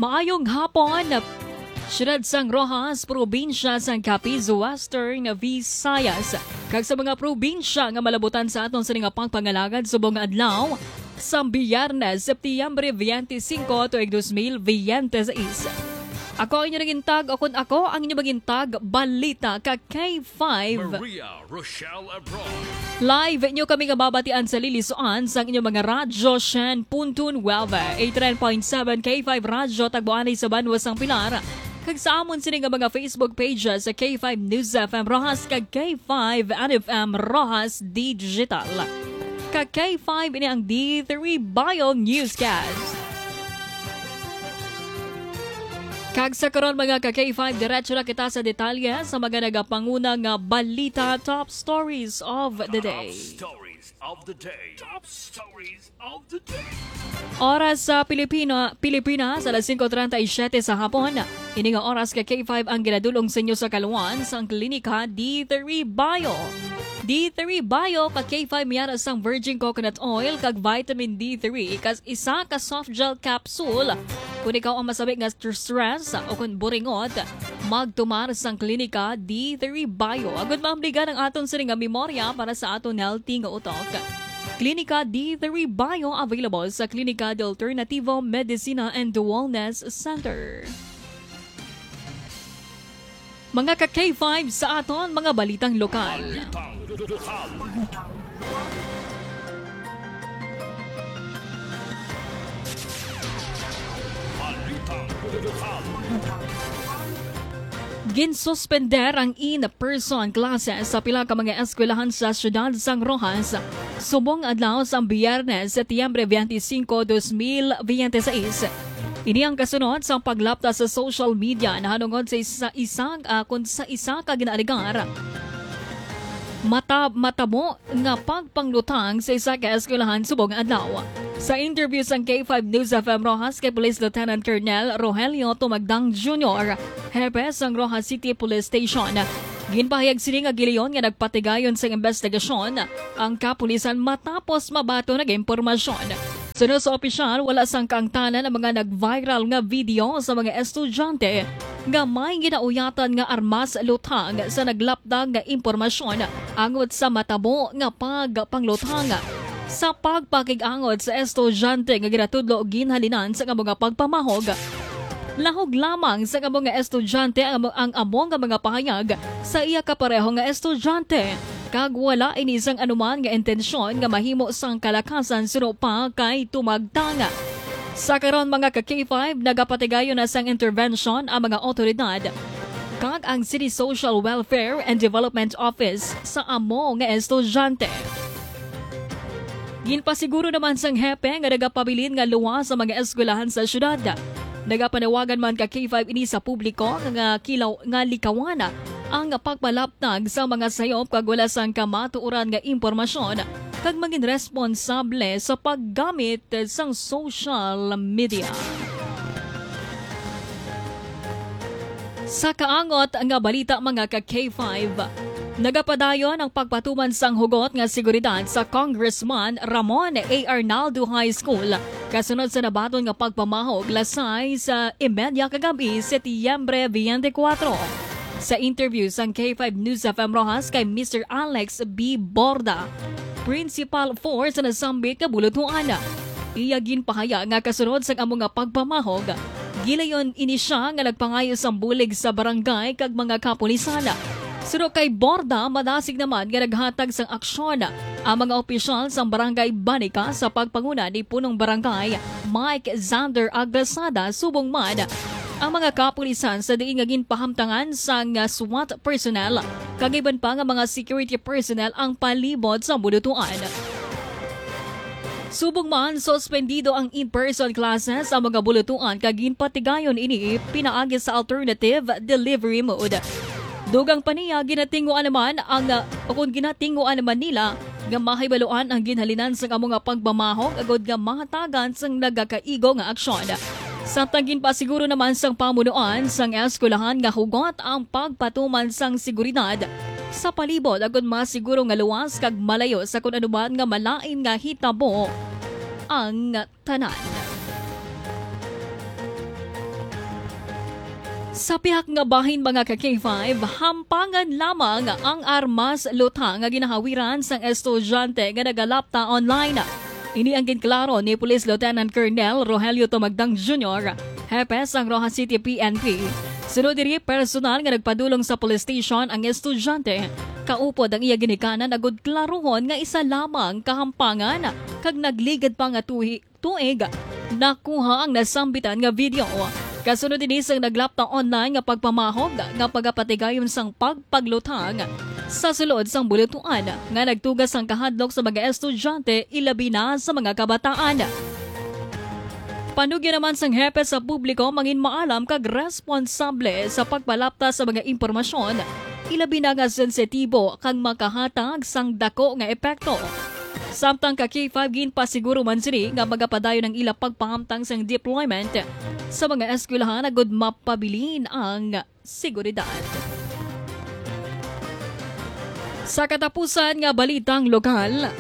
Maayong hapon, siyudad sang Rojas, probinsya sang Capiz, Western Visayas. Kag sa mga probinsya nga malabutan sa aton sa nga pangpangalagad subong adlaw sa Biyernes, Septyembre 25, tuig 2026. Ako ang inyong nagintag, ako ang inyong magintag, balita ka K5. Maria Rochelle Abroad. Live inyo kami nga babatian sa lilisuan sa inyong mga radyo Shen Puntun Welve, 89.7 K5 Radyo Tagbuanay sa Banwas ang Pilar. Kag sa amon sini nga mga Facebook pages sa K5 News FM Rojas kag K5 NFM Rojas Digital. Kag K5 ini ang D3 Bio Newscast. Kag sa karon mga ka-K5, diretso na kita sa detalye sa mga nagapangunang balita, top stories of the day. Top stories of the day. Oras sa Pilipinas, alas 5:37 sa hapon. Ini nga oras ka-K5 ang ginadulong sa inyo sa kaluan sa klinika D3 Bio. D3 Bio ka K5 miyara sang virgin coconut oil kag vitamin D3 kas isa ka soft gel capsule. Kung ikaw ang masabi nga stress o kung buringot, magtumar sang klinika D3 Bio. Agad maambligan ang aton sa nga memorya para sa aton healthy nga utok. Klinika D3 Bio available sa Klinika de Alternativo Medicina and Wellness Center. Mga ka-K5 sa aton mga balitang lokal. Ginsuspender ang in-person classes sa pila ka mga eskwelahan sa siyudad sang Rojas subong adlaw sa Biyernes, Setyembre 25, 2026. Ini ang kasunod sa paglapta sa social media na hanungod sa isa ka ginaaligar. Matamo nga pagpanglutang sa isa ka eskwelahan subong adlaw. Sa interview sa K5 News FM Rojas kay Police Lieutenant Colonel Rogelio Tumagdang Jr., hepe sang Rojas City Police Station, ginpahayag sini nga giliyon nga nagpatigayon sa investigasyon ang kapulisan matapos mabato nag impormasyon. Sunod sa opisyal, wala sang kaangtanan ang mga nag-viral nga video sa mga estudyante nga may ginauyatan nga armas lutang sa naglapdag nga impormasyon angot sa matabo nga pagpanglutang. Sa pagpakig-angot sa estudyante nga ginatudlo og ginhalinan sa mga pagpamahog, lahog lamang sa mga estudyante ang among mga pahayag sa iya kapareho nga estudyante. Kag wala inisang anuman nga intensyon nga mahimo sang kalakasan suno pa kay tumagtanga. Sa karon mga ka-K5, nagapatigayon na sang intervention ang mga otoridad kag ang City Social Welfare and Development Office sa amo nga estudyante. Ginpasiguro naman sang hepe nga nagapabilin nga luwas sa mga eskwelahan sa syudad. Nagapanawagan man ka K5 ini sa publiko nga likawana ang pagpalaptag sa mga sayop kag wala sang kamatuoran nga impormasyon kag maging responsable sa paggamit sang social media. Sa kaangot nga balita mga ka K5, nagapadayon ang pagpatuman sang hugot nga seguridad sa Congressman Ramon A. Arnaldo High School kasunod sa nabaton nga pagpamahog lasay sa imedya kagabi Setyembre 24. Sa interview sang K5 News FM Rojas kay Mr. Alex B. Borda, Principal Force sa nasambit kabulutuan. Iya ginpahaya nga kasunod sa amo nga pagpamahog, gilayon ini siya nga nagpangayo sang bulig sa barangay kag mga kapulisan. Suro kay Borda, madasig naman nga naghatag sang aksyon ang mga opisyal sang barangay Banica sa pagpanguna ni punong barangay Mike Zander Agrasada subong man ang mga kapulisan sa diin nga ginpahamtangan sang SWAT personnel kagiban pa nga mga security personnel ang palibot sa bulutuan. Subong man, suspendido ang in-person classes sa mga bulutuan kag ginpatigayon ini pinaagi sa alternative delivery mode. Dugang paniya ginatinguan naman nila nga mahibaluan ang ginhalinan sa mga pagmamahog agod nga mahatagan sang nagakaigo nga aksyon. Sa tagin pa siguro naman sang pamunuan sang eskwelahan nga hugot ang pagpatuman sang seguridad sa palibot agud masiguro nga luwas kag malayo sa kun anuman nga malain nga hitabo ang tanan. Sa pihak nga bahin mga ka-K5, hampangan lamang ang armas lutang nga ginahawiran sang estudyante nga nagalapta online. Ini ang ginklaro ni Police Lieutenant Colonel Rogelio Tomagdang Jr., hepe sang Rojas City PNP. Sunod diri personal nga nagpadulong sa police station ang estudyante. Kaupod ang iya ginikanan agud klarohon nga isa lamang kahampangan kag nagligad pa nga tuig nakuha ang nasambitan nga video. Kasunod din isang naglapta online nga pagpamahog nga pagapatigayon sang pagpaglutang sa sulod sang bulituan nga nagtugas ang kahadlok sa mga estudyante ilabi na sa mga kabataan. Panugyan naman sang hepe sa publiko mangin maalam kag responsable sa pagpalapta sa mga impormasyon ilabi na nga sensitibo kang makahatag sang dako nga epekto. Samtang ka K5 ginpasiguro man sini nga magapadayon ng ila pagpahamtang sang deployment sa mga eskwelahan agud mapabilin ang seguridad. Sa katapusan nga balitang lokal,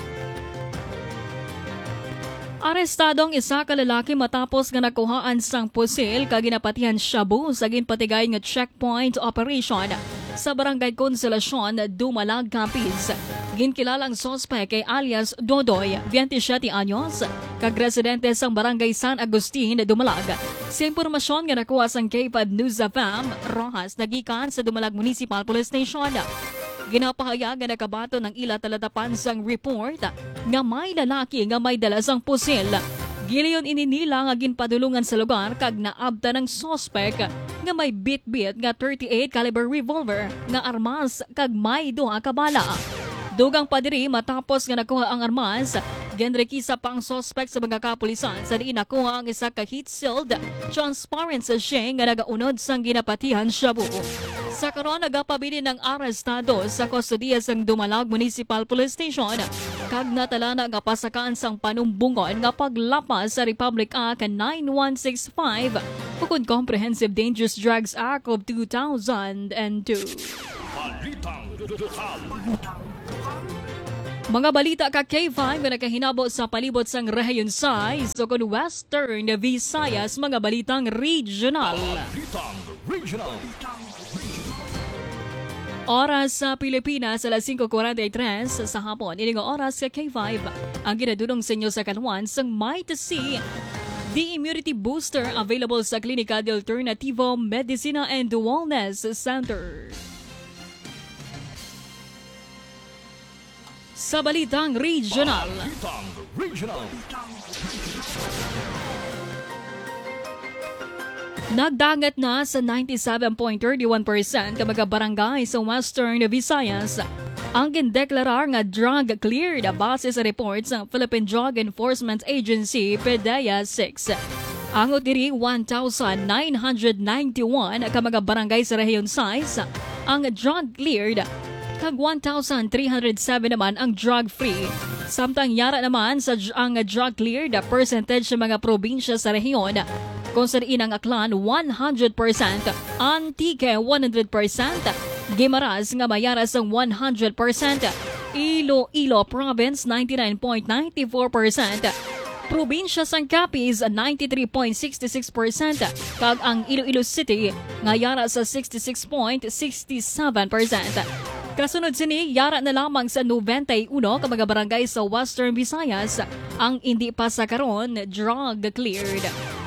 arestadong isa ka lalaki matapos nga nakuhaan sang pusil kag ginapatihan shabu sa ginpatigay nga checkpoint operation sa Barangay Consolacion, Dumalag, Capiz. Ginkilalang sospek kay alias Dodoy, 27 anyos, kag residente sang Barangay San Agustin, Dumalag. Sa impormasyon nga nakuha sang K5 News FM, Rojas nagikan sa Dumalag Municipal Police Station. Ginapahayag nga nakabato ng ila talatapan sang report nga may lalaki nga may dala sang pusil. Giliyon ininila nga ginpadulungan sa lugar kag naabta ng sospek nga may bit-bit nga 38 caliber revolver nga armas kag may duha ka bala. Dugang pa diri matapos nga nakuha ang armas, genrekisa pa ang sospek sa mga kapulisan sa diin nakuha ang isa ka heat-sealed transparent sachet nga nagaunod sang ginapatihan shabu. Sa karon nagapabilin ng arestado sa kustodiya sang Dumalag Municipal Police Station kag natala na nga pasakaan sang panumbungon nga paglapas sa Republic Act 9165 ukod Comprehensive Dangerous Drugs Act of 2002. Balitang lokal. Mga balita ka K5 nga nakahinabo sa palibot sang Rehiyon Sai, sukod Western Visayas, mga balitang regional. Balitang regional. Oras sa Pilipinas, alas 5:43 sa hapon. Ini nga oras sa K5 ang ginadulong sa inyo sa kaluan sang Might See. The Immunity Booster available sa Klinika de Alternativo Medicina and Wellness Center. Sa balitang regional, Balitang regional. nagdagat na sa 97.31% ka mga barangay sa Western Visayas ang gindeklarar nga drug cleared base sa report sa Philippine Drug Enforcement Agency PDEA 6. Ang diri 1,991 ka mga barangay sa Rehiyon Sais ang drug cleared kag 1,307 naman ang drug-free. Samtang yara naman sa ang drug-cleared percentage sa mga probinsya sa rehiyon. Kung sa diin ang Aklan, 100%, Antique, 100%, Guimaras nga mayara sang 100%, Iloilo Province, 99.94%, Probinsya sang Capiz, 93.66%, kag ang Iloilo City nga yara sa 66.67%. Kasunod sini, yara na lamang sa 91 ka mga barangay sa Western Visayas ang hindi pa sa karon drug cleared.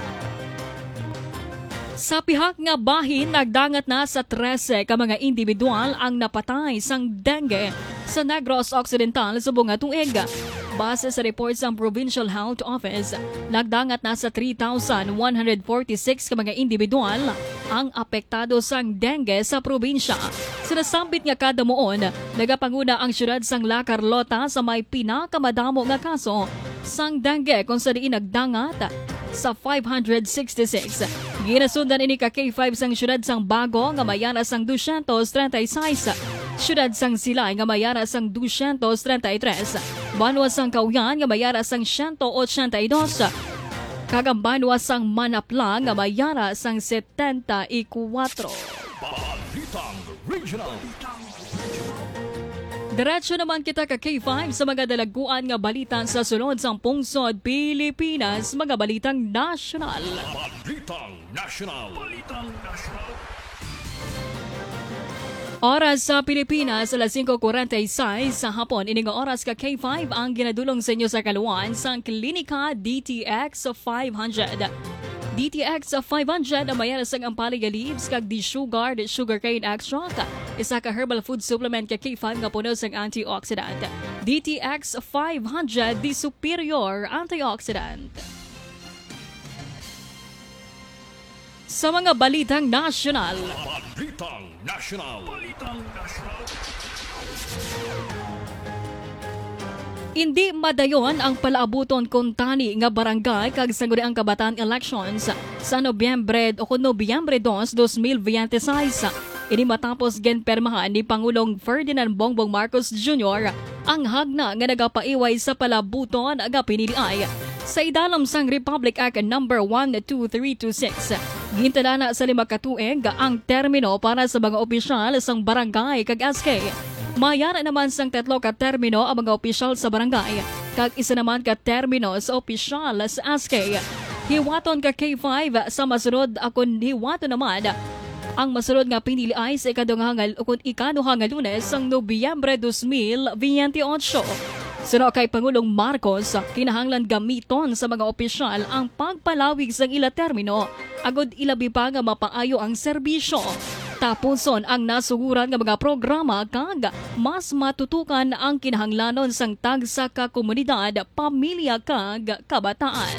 Sa pihak nga bahin, nagdangat na sa 13 ka mga individual ang napatay sang dengue sa Negros Occidental subong nga tuig. Base sa report sa Provincial Health Office, nagdangat na sa 3,146 ka mga individual ang apektado sang dengue sa probinsya. Sinasambit nga kada muon, nagapanguna ang syudad sang La Carlota sa may pinakamadamo nga kaso sang dengue kung sa diin nagdangat sa 566. Ginasundan ini ka K5 sang syudad sang Bago nga mayara sang 236. Syudad sang Silay nga mayara sang 233. Banwa sang Cauyan nga mayara sang 182. Kagang banwa sang Manapla nga mayara sang 74. Balitang regional. Diretso naman kita ka K5 sa mga dalaguan nga balitan sa sunod sang pungsod Pilipinas, mga balitang nasyonal. Balitang national. Balitang national. Oras sa Pilipinas, alas 5:46 sa hapon. Ining oras ka K5 ang ginadulong sa inyo sa kaluan sa Klinika DTX 500. DTX 500 ang mayroon sa ampalig leaves kag di-sugared sugarcane extract. Isa ka herbal food supplement ka K5 nga puno sa antioxidant. DTX 500, the superior antioxidant. Sa mga balitang nasyonal, Balitang National. hindi madayon ang palaabuton kung tani nga barangay kag sangguniang kabataan elections sa Nobyembre 2, 2026. Ini matapos genpermahan ni Pangulong Ferdinand Bongbong Marcos Jr. ang hagna nga nagapaiway sa palabuton nga piniliay sa idalam sang Republic Act No. 12326. Gintala sa 5 katuig ang termino para sa mga opisyal sang barangay kag SK. Mayara naman sang 3 ka termino ang mga opisyal sa barangay kag isa naman ka termino sa opisyal sa SK. Hiwaton ka K5 sa masunod akon hiwaton naman ang masunod nga pinili ay sa ikaduhangal Lunes sang Nobyembre 2028. Sino kay Pangulong Marcos, kinahanglan gamiton sa mga opisyal ang pagpalawig sa ila termino agod ilabi pa nga mapaayo ang serbisyo. Tapuson ang nasuguran nga mga programa kag mas matutukan ang kinahanglanon sang tagsa ka komunidad, pamilya kag kabataan.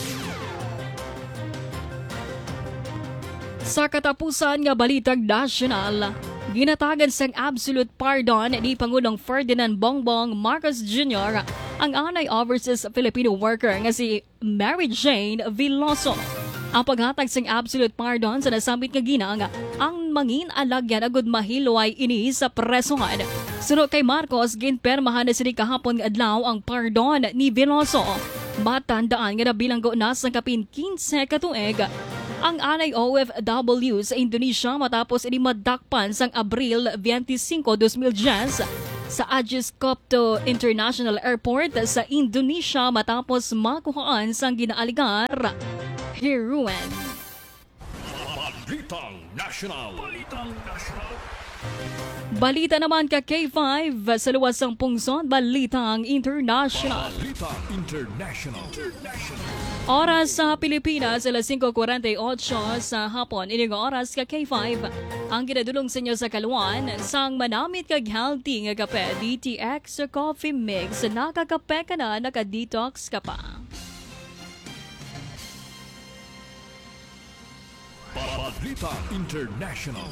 Sa katapusan nga balitang nasyonal, ginatagan sang absolute pardon ni Pangulong Ferdinand Bongbong Marcos Jr. ang anay overseas Filipino worker nga si Mary Jane Veloso. Ang paghatag sang absolute pardon sa nasambit nga ginang ang mangin alagyan agud mahilway ini sa presohan. Sunod kay Marcos, ginpermahan na sini kahapon nga adlaw ang pardon ni Veloso. Matandaan nga nabilanggo na sa kapin 15 katuig ang anay OFW sa Indonesia matapos ini madakpan sang Abril 25, 2010 sa Aegis Copto International Airport sa Indonesia matapos makuhaan sang ginaaligar Hiruan. Balitang National. Balita naman ka K5 sa luwas ng pungsod, Balitang International. Balitang International. Oras sa Pilipinas, alas 5:48 sa hapon. Ining oras ka K5 ang ginadulong sa inyo sa kaluan sang manamit kag healthy nga kape DTX Coffee Mix. Nakakape ka na, naka-detox ka pa. Balitang International.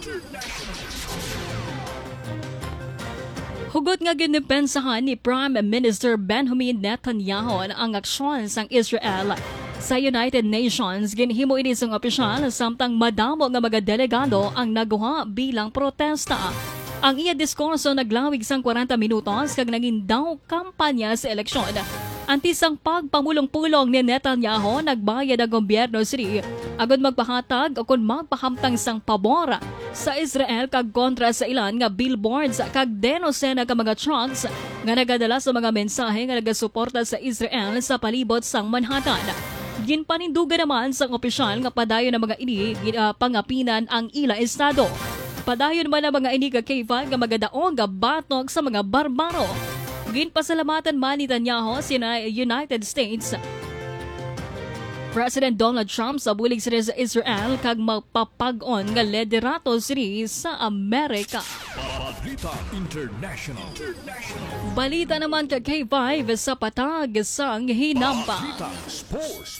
Hugot nga ginipensahan ni Prime Minister Benjamin Netanyahu ang aksyon sang Israel sa United Nations. Ginhimo ini sang opisyal samtang madamo nga mga delegado ang naguha bilang protesta. Ang iya diskurso naglawig sang 40 minutos kag naging daw kampanya sa eleksyon. Antisang pagpamulong-pulong ni Netanyahu, nagbayad ang gobyerno siri agad magpahatag o kung magpahamtang sang pabor sa Israel kag kontra sa ilan nga billboards kag denosena ka mga trucks nga nagadala sa mga mensahe nga nagasuporta sa Israel sa palibot sang Manhattan. Ginpanindugan naman sang opisyal nga padayon ng mga ini pangapinan ang ila estado. Padayon man ang mga ini ka K5 nga magadaong nga batok sa mga barbaro. Ginpasalamatan man ni Netanyahu sa United States President Donald Trump sa bulig sila sa Israel kag magpapag-on nga liderato sila sa Amerika. Balitang International. Balita naman ka K5 sa patag sang hinampa. Balitang Sports.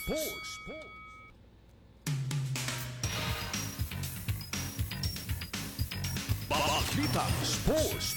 Balitang Sports.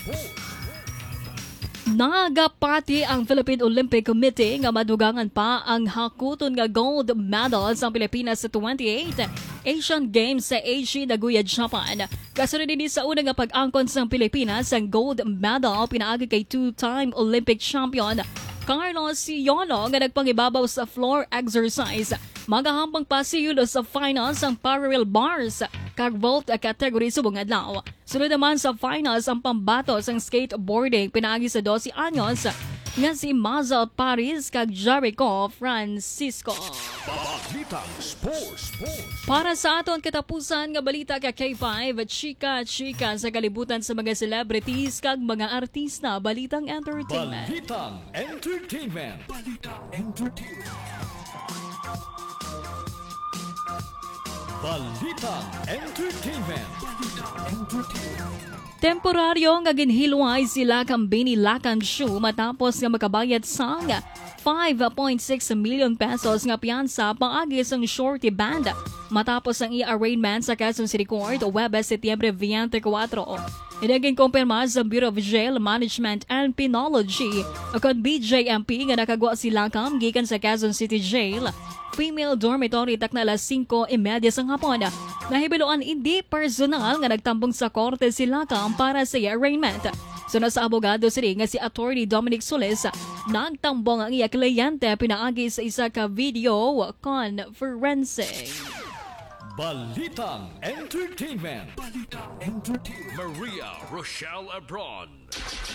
Nagapati ang Philippine Olympic Committee nga madugangan pa ang hakuton nga gold medal sa Pilipinas sa 28 Asian Games sa Aichi, Nagoya, Japan. Kasunod din sa unang pag-angkon sa Pilipinas ang gold medal pinaagi kay two-time Olympic champion Carlos Yolo nga nagpangibabaw sa floor exercise. Magahampang pa si Yulo sa finals ang parallel bars kag vault category subong adlaw. Sunod naman sa finals ang pambato sa skateboarding pinaagi sa 12 anyos nga si Mazal Paris kag Jericho Francisco. Balitang Sports. Para sa aton katapusan nga balita ka K5, chika sa kalibutan sa mga celebrities kag mga artista, balitang entertainment. Balitang Entertainment. Balitang Entertainment. Temporaryo nga ginhilway sila kang binilakan show matapos nga makabayad sang 5.6 million pesos nga piyansa paagi sang Shorty Band matapos ang i-arraignment sa Quezon City Court Webes, Setyembre 24. Inaging kumpirma sa Bureau of Jail Management and Penology akong BJMP nga nakagwa sila kam gikan sa Quezon City Jail female dormitory takna alas 5:30 sang hapon. Nahibiluan hindi personal nga nagtambong sa korte sila kam para sa arraignment. Suna sa abogado sila nga si Attorney Dominic Solis, nagtambong ang iya kliyente pinaagi sa isa ka video conferencing. Balitang Entertainment. Maria Rochelle Abron.